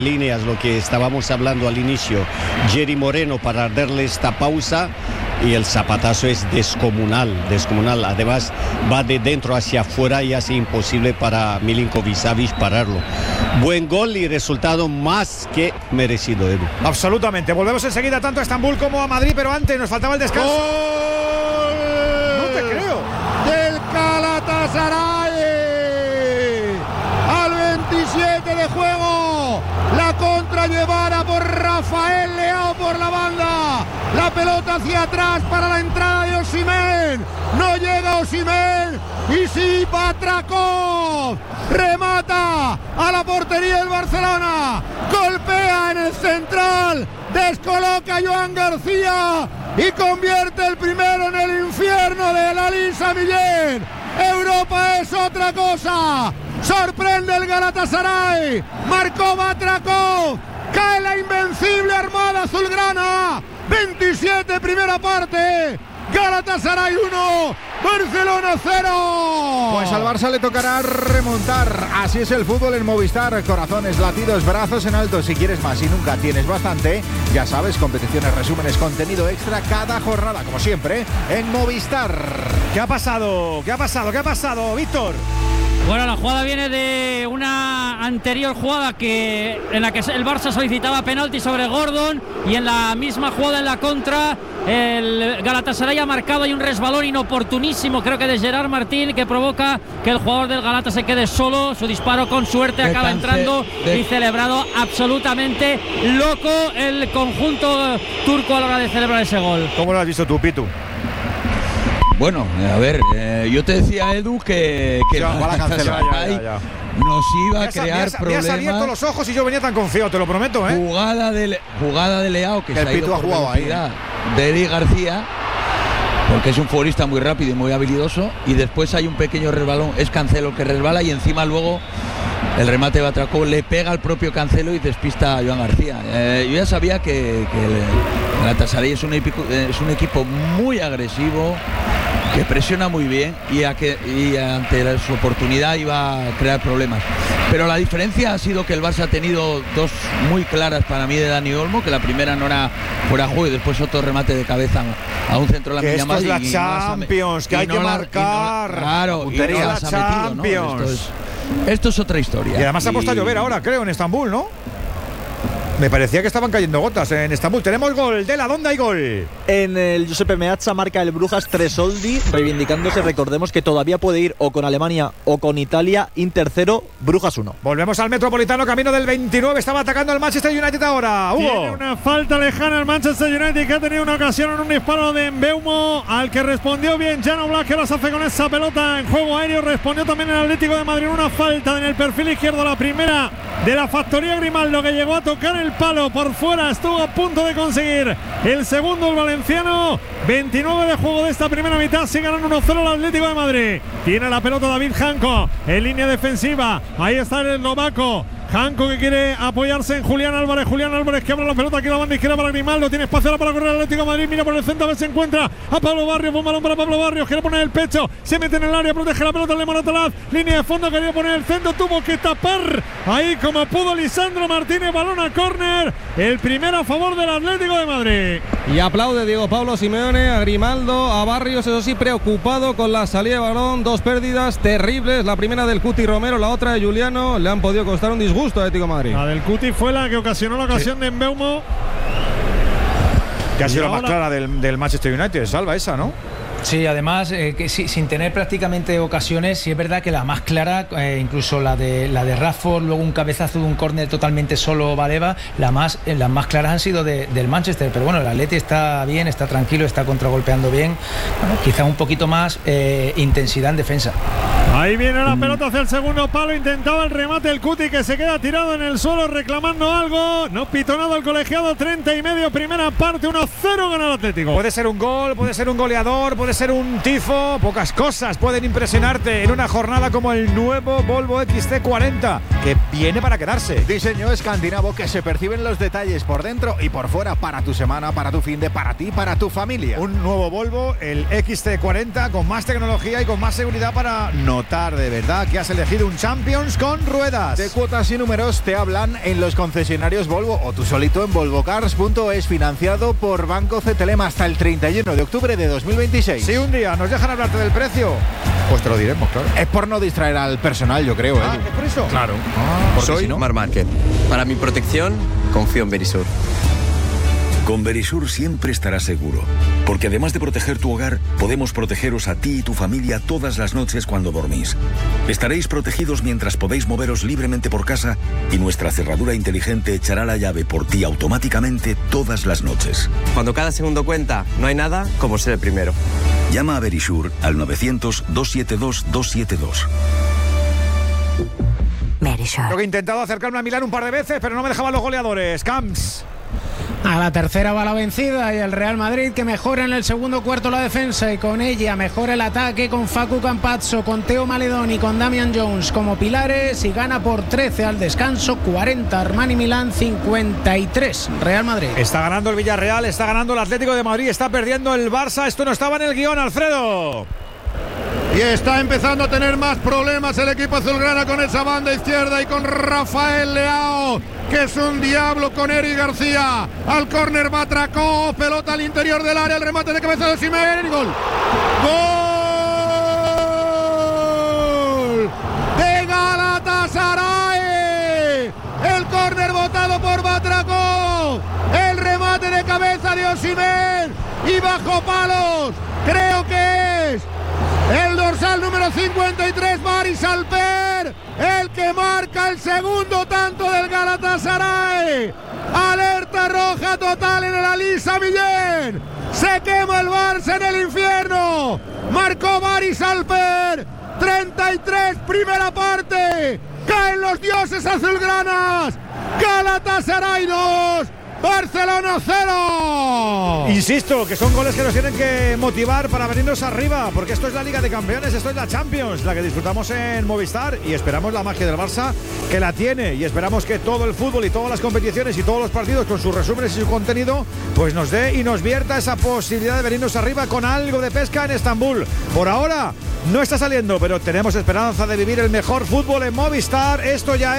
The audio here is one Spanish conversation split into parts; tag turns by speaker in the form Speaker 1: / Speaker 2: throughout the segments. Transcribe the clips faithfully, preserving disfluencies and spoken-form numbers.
Speaker 1: líneas, lo que estábamos hablando al inicio, Jerry Moreno para darle esta pausa, y el zapatazo es descomunal, descomunal. Además va de dentro hacia afuera y hace imposible para Milinković-Savić pararlo. Buen gol y resultado más que merecido, Edu.
Speaker 2: Absolutamente. Volvemos enseguida tanto a Estambul como a Madrid, pero antes nos faltaba el descanso.
Speaker 3: ¡Gol!
Speaker 2: No te creo.
Speaker 3: Del Galatasaray. Al veintisiete de juego. La contra llevada por Rafael Leao por la banda. La pelota hacia atrás para la entrada de Osimhen. No llega Osimhen. Y sí, Batrakov. Remata a la portería del Barcelona. Golpea en el central. Descoloca a Joan García. Y convierte el primero en el infierno de la Lisa Millén. Europa es otra cosa. Sorprende el Galatasaray. Marcó Batrakov. Cae la invencible armada azulgrana. veintisiete primera parte. Galatasaray uno, Barcelona cero.
Speaker 4: Pues al Barça le tocará remontar. Así es el fútbol en Movistar. Corazones, latidos, brazos en alto. Si quieres más y nunca tienes bastante, ya sabes, competiciones, resúmenes, contenido extra cada jornada, como siempre, en Movistar.
Speaker 2: ¿Qué ha pasado? ¿Qué ha pasado? ¿Qué ha pasado, Víctor?
Speaker 5: Bueno, la jugada viene de una anterior jugada que en la que el Barça solicitaba penalti sobre Gordon, y en la misma jugada en la contra el Galatasaray ha marcado ahí un resbalón inoportunísimo, creo que de Gerard Martín, que provoca que el jugador del Galata se quede solo. Su disparo con suerte acaba entrando de... y celebrado absolutamente loco el conjunto turco a la hora de celebrar ese gol.
Speaker 2: ¿Cómo lo has visto tú, Pitu?
Speaker 6: Bueno, a ver, eh, yo te decía, Edu, que, que
Speaker 2: ya, la cancela, ya, ya, ya.
Speaker 6: nos iba a
Speaker 2: me
Speaker 6: crear
Speaker 2: has,
Speaker 6: problemas.
Speaker 2: Me has abierto los ojos y yo venía tan confiado, te lo prometo, ¿eh?
Speaker 6: Jugada de, jugada de Leao, que, que se ha ido
Speaker 4: ha jugado ahí, ¿eh?
Speaker 6: de Eddie García, porque es un futbolista muy rápido y muy habilidoso, y después hay un pequeño resbalón, es Cancelo que resbala, y encima luego el remate de Batrakov le pega al propio Cancelo y despista a Joan García. Eh, yo ya sabía que, que el Galatasaray es un, equipo, es un equipo muy agresivo, que presiona muy bien, y, a que, y ante la, su oportunidad iba a crear problemas. Pero la diferencia ha sido que el Barça ha tenido dos muy claras para mí de Dani Olmo, que la primera no era fuera juego, y después otro remate de cabeza a un centro de la
Speaker 2: Esto es la y Champions, no que hay que la, marcar.
Speaker 6: No, claro, y no
Speaker 2: la
Speaker 6: las ha metido, ¿no? Esto es, esto es otra historia.
Speaker 2: Y además y... se ha puesto a llover ahora, creo, en Estambul, ¿no? Me parecía que estaban cayendo gotas en Estambul. Tenemos gol de la ¿dónde hay gol?
Speaker 7: En el Giuseppe Meazza marca el Brujas Tresoldi, reivindicándose. Recordemos que todavía puede ir o con Alemania o con Italia. Inter cero, Brujas uno.
Speaker 2: Volvemos al Metropolitano, camino del veintinueve. Estaba atacando al Manchester United ahora. Hugo.
Speaker 8: Tiene una falta lejana al Manchester United, que ha tenido una ocasión en un disparo de Mbeumo, al que respondió bien Jan Oblak, que las hace con esa pelota en juego aéreo. Respondió también el Atlético de Madrid, una falta en el perfil izquierdo, la primera de la factoría Grimaldo, que llegó a tocar el palo por fuera, estuvo a punto de conseguir el segundo el valenciano. Veintinueve de juego de esta primera mitad, sigue ganando uno cero el Atlético de Madrid. Tiene la pelota David Janko en línea defensiva, ahí está el eslovaco Janko, que quiere apoyarse en Julián Álvarez. Julián Álvarez que abre la pelota aquí a la banda izquierda para Grimaldo. Tiene espacio ahora para correr el Atlético de Madrid. Mira por el centro a ver si encuentra a Pablo Barrios. Un balón para Pablo Barrios. Quiere poner el pecho. Se mete en el área. Protege la pelota el de Moratalaz. Línea de fondo. Quería poner el centro. Tuvo que tapar ahí como pudo Lisandro Martínez. Balón a córner. El primero a favor del Atlético de Madrid.
Speaker 9: Y aplaude Diego Pablo Simeone a Grimaldo, a Barrios, eso sí, preocupado con la salida de balón. Dos pérdidas terribles. La primera del Cuti Romero, la otra de Juliano. Le han podido costar un disgusto a Atlético de Madrid.
Speaker 8: La del Cuti fue la que ocasionó la ocasión sí. de Mbeumo,
Speaker 2: que ha sido la más clara del, del Manchester United. Salva esa, ¿no?
Speaker 10: Sí, además, eh, que sí, sin tener prácticamente ocasiones, sí es verdad que la más clara, eh, incluso la de la de Rashford, luego un cabezazo de un córner totalmente solo Baleva, la más, eh, las más claras han sido de, del Manchester. Pero bueno, el Atleti está bien, está tranquilo, está contragolpeando bien. Bueno, quizá un poquito más eh, intensidad en defensa.
Speaker 8: Ahí viene la pelota hacia el segundo palo. Intentaba el remate el Cuti, que se queda tirado en el suelo reclamando algo. No pitó nada el colegiado. Treinta y medio, primera parte, uno cero gana el Atlético.
Speaker 2: Puede ser un gol, puede ser un goleador, puede ser un tifo. Pocas cosas pueden impresionarte en una jornada como el nuevo Volvo X C cuarenta, que viene para quedarse.
Speaker 4: Diseño escandinavo que se perciben los detalles por dentro y por fuera, para tu semana, para tu fin de, para ti, para tu familia.
Speaker 2: Un nuevo Volvo, el X C cuarenta, con más tecnología y con más seguridad para nosotros. notar de verdad que has elegido un Champions con ruedas.
Speaker 4: De cuotas y números te hablan en los concesionarios Volvo o tú solito en volvocars punto es, financiado por Banco C T L M hasta el treinta y uno de octubre de dos mil veintiséis.
Speaker 2: Si un día nos dejan hablarte del precio, pues te lo diremos, claro.
Speaker 4: Es por no distraer al personal, yo creo.
Speaker 2: Ah,
Speaker 4: ¿eh?
Speaker 2: ¿es por eso?
Speaker 4: Claro.
Speaker 11: Ah, Soy si no... Mar Márquez. Para mi protección, confío en Verisur.
Speaker 12: Con Verisur siempre estarás seguro, porque además de proteger tu hogar, podemos protegeros a ti y tu familia todas las noches cuando dormís. Estaréis protegidos mientras podéis moveros libremente por casa y nuestra cerradura inteligente echará la llave por ti automáticamente todas las noches.
Speaker 11: Cuando cada segundo cuenta, no hay nada como ser el primero.
Speaker 12: Llama a Verisur al novecientos, doscientos setenta y dos, doscientos setenta y dos.
Speaker 2: Verisur. Yo he intentado acercarme a Milán un par de veces, pero no me dejaban los goleadores. Camps.
Speaker 13: A la tercera va la vencida y el Real Madrid, que mejora en el segundo cuarto la defensa y con ella mejora el ataque con Facu Campazzo, con Teo Maledón y con Damian Jones como pilares, y gana por trece al descanso. Cuarenta Armani Milán, cincuenta y tres Real Madrid.
Speaker 2: Está ganando el Villarreal, está ganando el Atlético de Madrid, está perdiendo el Barça. Esto no estaba en el guión, Alfredo.
Speaker 3: Y está empezando a tener más problemas el equipo azulgrana con esa banda izquierda y con Rafael Leao, que es un diablo, con Eric García. Al córner Batracó, pelota al interior del área, el remate de cabeza de Osimhen y gol. ¡Gol! ¡De Galatasaray! El córner botado por Batracó. El remate de cabeza de Osimhen y bajo palos. Creo que es el dorsal número cincuenta y tres, Baris Alper, el que marca el segundo tanto del Galatasaray. Alerta roja total en el Ali Samillén. Se quema el Barça en el infierno. Marcó Baris Alper. treinta y tres, primera parte. Caen los dioses azulgranas. Galatasaray dos. Barcelona cero.
Speaker 2: Insisto, que son goles que nos tienen que motivar para venirnos arriba, porque esto es la Liga de Campeones, esto es la Champions, la que disfrutamos en Movistar, y esperamos la magia del Barça, que la tiene, y esperamos que todo el fútbol y todas las competiciones y todos los partidos con sus resúmenes y su contenido pues nos dé y nos vierta esa posibilidad de venirnos arriba con algo de pesca en Estambul. Por ahora no está saliendo, pero tenemos esperanza de vivir el mejor fútbol en Movistar. Esto ya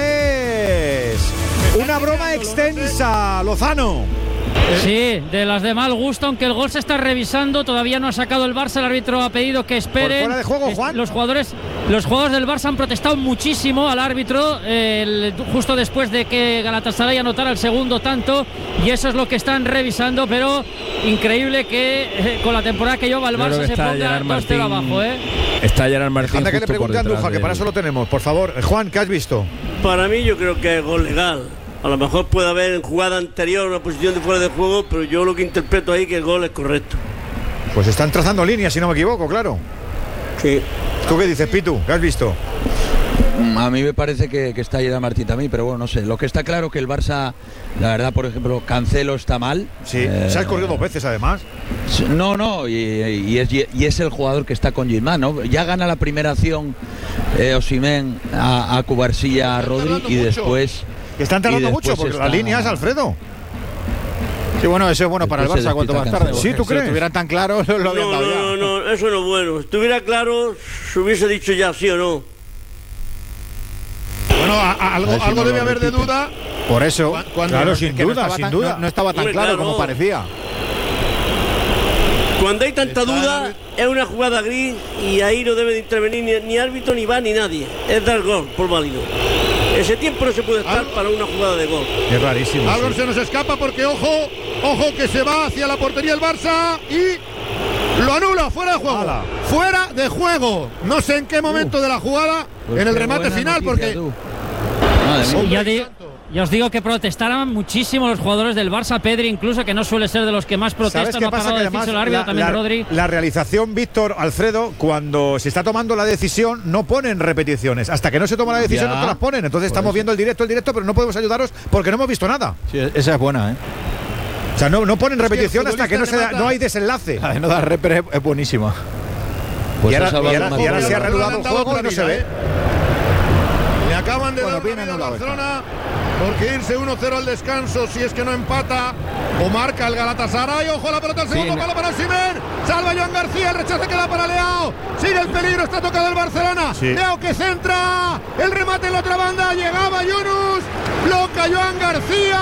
Speaker 2: es una broma extensa, Lozano.
Speaker 5: Sí, de las de mal gusto, aunque el gol se está revisando, todavía no ha sacado el Barça, el árbitro ha pedido que esperen.
Speaker 2: ¿Por fuera de juego, Juan?
Speaker 5: Los jugadores, los jugadores del Barça han protestado muchísimo al árbitro el, justo después de que Galatasaray anotara el segundo tanto, y eso es lo que están revisando, pero increíble que eh, con la temporada que lleva el Barça se ponga dos cero abajo, ¿eh?
Speaker 9: Está Gerard Martín.
Speaker 2: Anda, que le pregunte a Andújar, que para eso lo tenemos, por favor. Juan, ¿qué has visto?
Speaker 14: Para mí yo creo que es gol legal. A lo mejor puede haber en jugada anterior una posición de fuera de juego, pero yo lo que interpreto ahí que el gol es correcto.
Speaker 2: Pues están trazando líneas, si no me equivoco, claro.
Speaker 14: Sí.
Speaker 2: ¿Tú qué dices, Pitu? ¿Qué has visto?
Speaker 6: A mí me parece que, que está Gerard Martín también, pero bueno, no sé. Lo que está claro que el Barça, la verdad, por ejemplo, Cancelo está mal.
Speaker 2: Sí, eh, se ha corrido dos veces además.
Speaker 6: No, no, y, y, es, y es el jugador que está con Griezmann, ¿no? Ya gana la primera acción eh, Osimhen a, a Cubarsí, a Rodri, y después...
Speaker 2: Están tardando mucho porque
Speaker 6: está...
Speaker 2: las líneas, Alfredo.
Speaker 4: Sí, bueno, eso es bueno para el Barça cuanto más tarde.
Speaker 2: Sí, ¿tú crees?
Speaker 4: Si estuvieran tan claros, lo, lo habían
Speaker 14: no,
Speaker 4: dado ya.
Speaker 14: No, no, no, eso no es bueno. Si estuviera claro, se hubiese dicho ya sí o no.
Speaker 3: Bueno, a, a, algo, algo no debe haber de duda.
Speaker 4: Por eso,
Speaker 3: cuando,
Speaker 2: claro, sin duda,
Speaker 4: no
Speaker 2: sin
Speaker 4: tan,
Speaker 2: duda.
Speaker 4: No, no estaba tan
Speaker 14: Hombre,
Speaker 4: claro,
Speaker 14: claro
Speaker 4: como parecía.
Speaker 14: Cuando hay tanta duda, es una jugada gris y ahí no debe de intervenir ni, ni árbitro, ni va, ni nadie. Es dar gol por válido. Ese tiempo no se puede estar para una jugada de gol.
Speaker 2: Es rarísimo.
Speaker 3: Algo
Speaker 2: sí.
Speaker 3: se nos escapa porque, ojo, ojo que se va hacia la portería el Barça y lo anula, fuera de juego. Ala. Fuera de juego. No sé en qué momento uh, de la jugada, pues en el remate final, noticia, porque...
Speaker 5: Ya, di, ya os digo que protestaran muchísimo los jugadores del Barça, Pedri incluso, que no suele ser de los que más protestan.
Speaker 2: ¿Sabes qué
Speaker 5: no
Speaker 2: pasa? Que además
Speaker 5: el árbitro,
Speaker 2: la,
Speaker 5: también
Speaker 2: la,
Speaker 5: Rodri.
Speaker 2: la realización, Víctor, Alfredo, cuando se está tomando la decisión, no ponen repeticiones. Hasta que no se toma la decisión, ya no te las ponen. Entonces estamos eso. viendo el directo, el directo, pero no podemos ayudaros porque no hemos visto nada.
Speaker 4: Sí, esa es buena, ¿eh?
Speaker 2: O sea, no, no ponen es repetición que hasta que no, se da, no hay desenlace.
Speaker 4: La de no dar repre es, es buenísima.
Speaker 2: Pues y ahora, y ahora, y ahora se ha reanudado el juego y no se ve.
Speaker 3: Le acaban de bueno, dar una vida a Barcelona. porque irse uno cero al descanso si es que no empata o marca el Galatasaray. Ojo a la pelota, el segundo
Speaker 6: Sí,
Speaker 3: palo para Osimhen, salva Joan García, el rechace queda para Leao, sigue el peligro, está tocado el Barcelona.
Speaker 2: Sí.
Speaker 3: Leao que centra, el remate en la otra banda, llegaba Yunus, bloca Joan García.